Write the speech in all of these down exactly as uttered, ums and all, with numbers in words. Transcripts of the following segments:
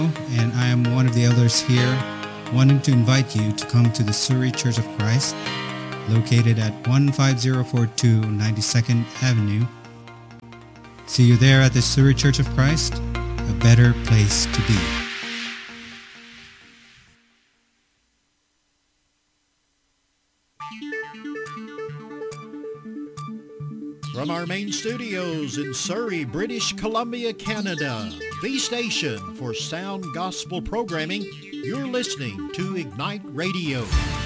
and I am one of the elders here, wanting to invite you to come to the Surrey Church of Christ, located at one five zero four two ninety-second Avenue. See you there at the Surrey Church of Christ, a better place to be. From our main studios in Surrey, British Columbia, Canada, the station for sound gospel programming, you're listening to Ignite Radio.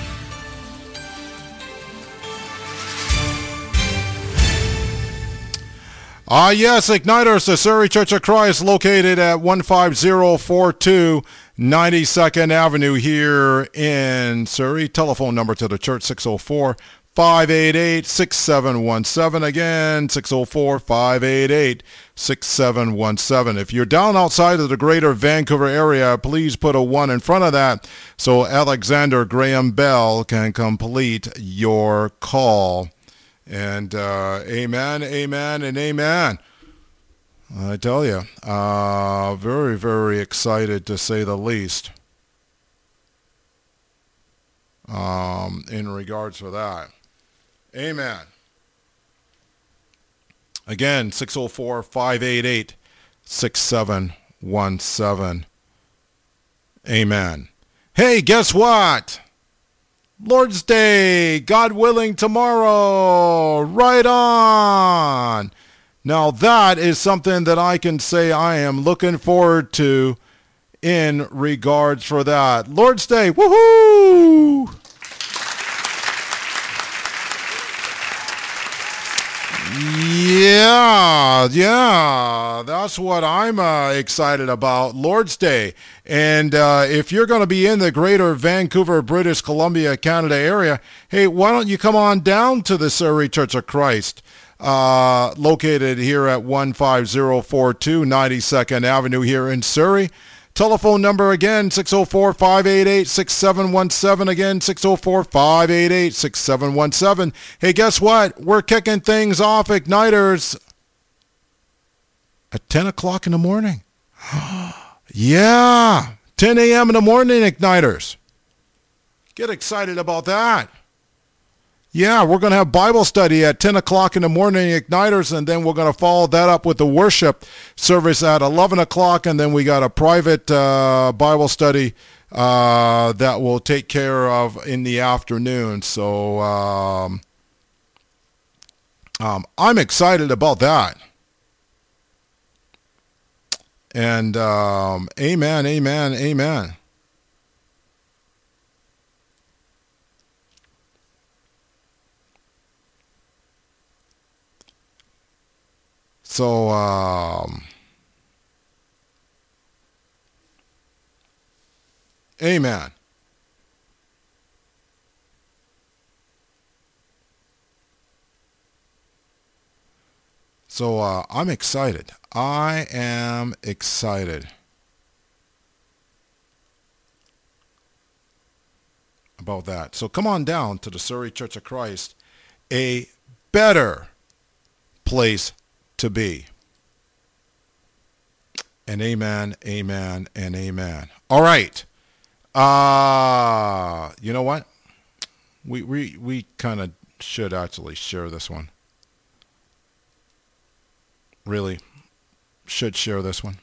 Ah, yes, Igniters, the Surrey Church of Christ, located at one five zero four two ninety-second Avenue here in Surrey. Telephone number to the church, six oh four, five eight eight, six seven one seven. Again, six oh four, five eight eight, six seven one seven. If you're down outside of the greater Vancouver area, please put a one in front of that so Alexander Graham Bell can complete your call. And uh, amen, amen, and amen. I tell you, uh, very, very excited to say the least um, in regards to that. Amen. Again, six oh four, five eight eight, six seven one seven. Amen. Hey, guess what? Lord's Day, God willing, tomorrow. Right on. Now that is something that I can say I am looking forward to in regards for that. Lord's Day, woohoo! Yeah, yeah, that's what I'm uh, excited about, Lord's Day. And uh, if you're going to be in the greater Vancouver, British Columbia, Canada area, hey, why don't you come on down to the Surrey Church of Christ, uh, located here at one five zero four two ninety-second Avenue here in Surrey. Telephone number again, six oh four, five eight eight, six seven one seven. Again, six oh four, five eight eight, six seven one seven. Hey, guess what? We're kicking things off, Igniters, at ten o'clock in the morning. Yeah, ten a.m. in the morning, Igniters. Get excited about that. Yeah, we're going to have Bible study at ten o'clock in the morning, Igniters, and then we're going to follow that up with the worship service at eleven o'clock, and then we got a private uh, Bible study uh, that we'll take care of in the afternoon. So um, um, I'm excited about that. And um, amen, amen, amen. So, um, amen. So, uh, I'm excited. I am excited about that. So come on down to the Surrey Church of Christ, a better place to be. And amen, amen, and amen. All right. Uh, you know what? We we we kind of should actually share this one. Really should share this one.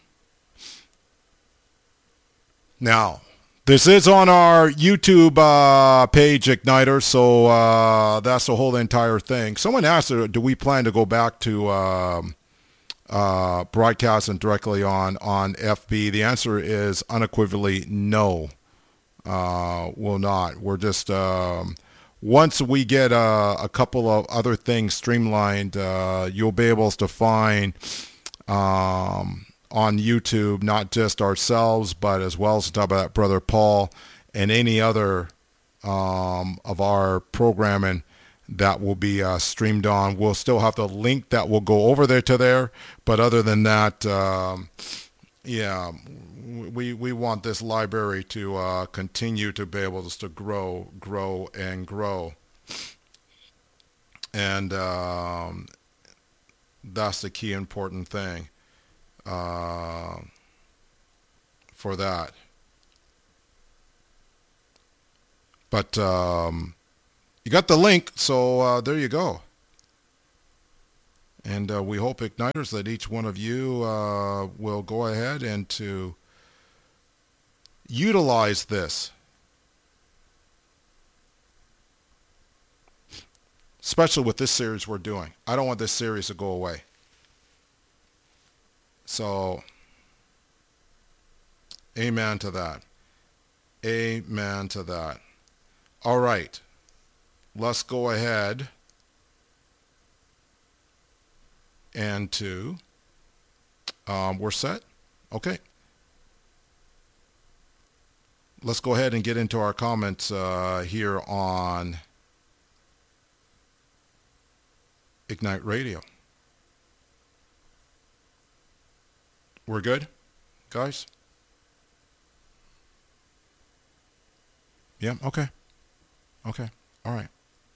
Now, this is on our YouTube uh, page, Igniter, so uh, that's the whole entire thing. Someone asked, uh, do we plan to go back to um, uh, broadcasting directly on, on F B? The answer is unequivocally no, uh, will not. We're just, um, once we get uh, a couple of other things streamlined, uh, you'll be able to find um, on YouTube, not just ourselves, but as well as talk about Brother Paul and any other um, of our programming that will be uh, streamed on. We'll still have the link that will go over there to there, but other than that, um, yeah, we we want this library to uh, continue to be able to grow, grow, and grow, and um, that's the key important thing. Uh, for that. But um, you got the link, so uh, there you go. And uh, we hope, Igniters, that each one of you uh, will go ahead and to utilize this. Especially with this series we're doing. I don't want this series to go away. So, amen to that. Amen to that. All right. Let's go ahead and to, um, we're set? Okay. Let's go ahead and get into our comments uh, here on Ignite Radio. We're good, guys? Yeah, okay. Okay, all right.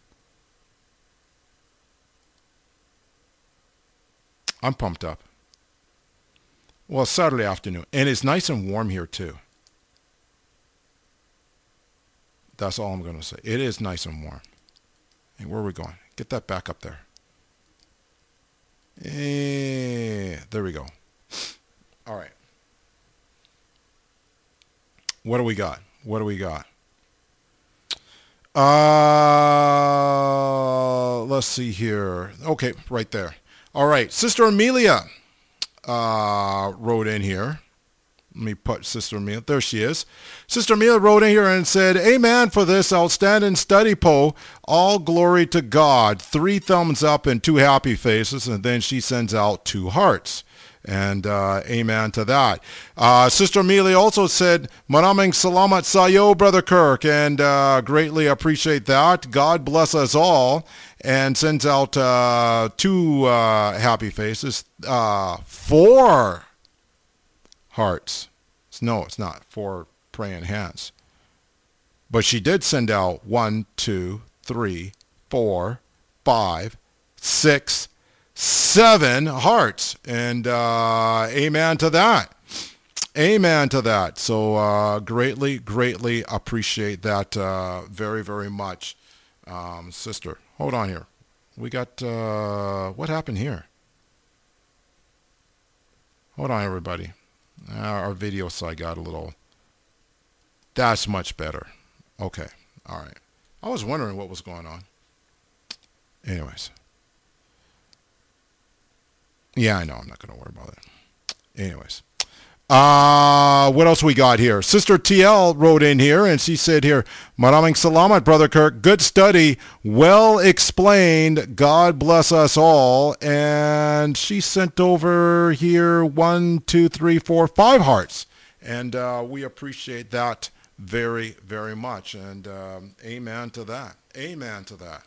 I'm pumped up. Well, it's Saturday afternoon, and it's nice and warm here too. That's all I'm going to say. It is nice and warm. Hey, where are we going? Get that back up there. Eh, there we go. All right. What do we got? What do we got? Uh, let's see here. Okay, right there. All right. Sister Amelia uh, wrote in here. Let me put Sister Amelia. There she is. Sister Amelia wrote in here and said, "Amen for this outstanding study, Poe. All glory to God." Three thumbs up and two happy faces. And then she sends out two hearts. And uh, amen to that. Uh, Sister Amelia also said, "Maraming salamat sayo, Brother Kirk," and uh, greatly appreciate that. God bless us all. And sends out uh, two uh, happy faces. Uh, four hearts. No, it's not. Four praying hands. But she did send out one, two, three, four, five, six, seven hearts. And uh, amen to that. Amen to that. So uh, greatly, greatly appreciate that uh, very, very much, um, sister. Hold on here. We got, uh, what happened here? Hold on, everybody. Uh, our video side got a little, that's much better. Okay. All right. I was wondering what was going on. Anyways. Yeah, I know. I'm not going to worry about it. Anyways. Uh, what else we got here? Sister T L wrote in here and she said here, "Maraming salamat, Brother Kirk. Good study. Well explained. God bless us all." And she sent over here one, two, three, four, five hearts. And uh, we appreciate that very, very much. And um, amen to that. Amen to that.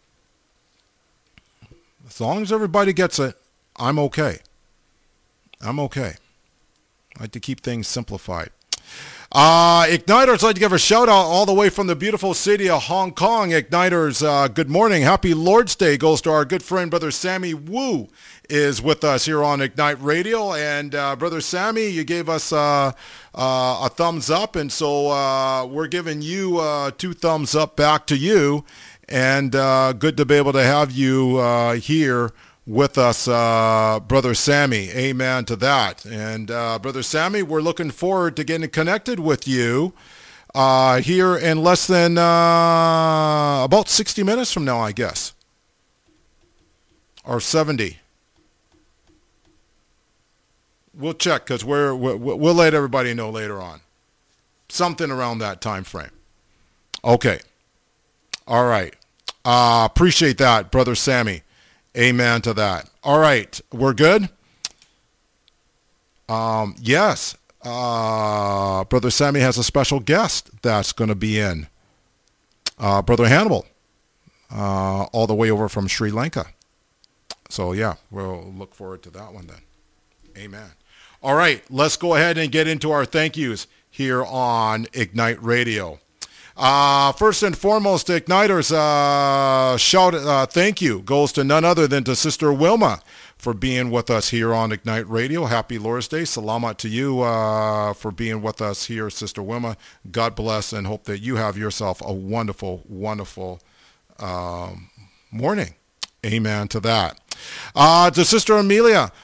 As long as everybody gets it, I'm okay. I'm okay. I like to keep things simplified. Uh, Igniters, I'd like to give a shout out all the way from the beautiful city of Hong Kong. Igniters, uh, good morning. Happy Lord's Day goes to our good friend, Brother Sammy Wu, is with us here on Ignite Radio. And uh, Brother Sammy, you gave us uh, uh, a thumbs up. And so uh, we're giving you uh, two thumbs up back to you. And uh, good to be able to have you uh, here with us, uh, Brother Sammy. Amen to that. And uh, Brother Sammy, we're looking forward to getting connected with you uh, here in less than uh, about sixty minutes from now, I guess. Or seventy. We'll check because we're, we're, we'll let everybody know later on. Something around that time frame. Okay. All right. Uh, appreciate that, Brother Sammy. Amen to that. All right. We're good? Um, yes. Uh, Brother Sammy has a special guest that's going to be in. Uh, Brother Hannibal. Uh, all the way over from Sri Lanka. So, yeah, we'll look forward to that one then. Amen. All right. Let's go ahead and get into our thank yous here on Ignite Radio. Uh, first and foremost, Igniters, uh, shout, uh, thank you goes to none other than to Sister Wilma for being with us here on Ignite Radio. Happy Lord's Day. Salamat to you uh, for being with us here, Sister Wilma. God bless, and hope that you have yourself a wonderful, wonderful um, morning. Amen to that. Uh, to Sister Amelia,